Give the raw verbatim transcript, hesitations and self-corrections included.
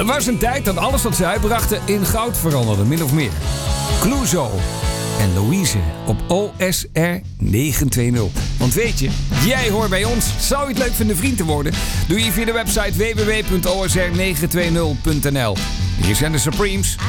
Er was een tijd dat alles wat ze uitbrachten in goud veranderde, min of meer. Clouseau en Louise op O S R negenhonderdtwintig. Want weet je, jij hoort bij ons. Zou je het leuk vinden vriend te worden? Doe je via de website w w w punt o s r negen twintig punt n l. Hier zijn de Supremes.